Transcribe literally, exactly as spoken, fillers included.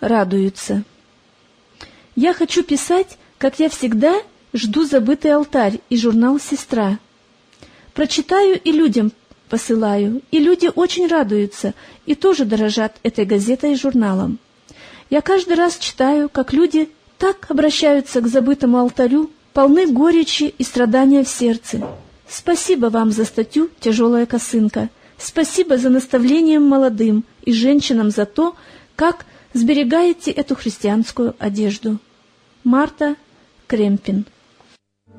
радуются. Я хочу писать, как я всегда жду забытый алтарь и журнал «Сестра». Прочитаю и людям посылаю, и люди очень радуются и тоже дорожат этой газетой и журналом. Я каждый раз читаю, как люди так обращаются к забытому алтарю, полны горечи и страдания в сердце. Спасибо вам за статью «Тяжелая косынка». Спасибо за наставление молодым и женщинам за то, как сберегаете эту христианскую одежду. Марта Кремпин.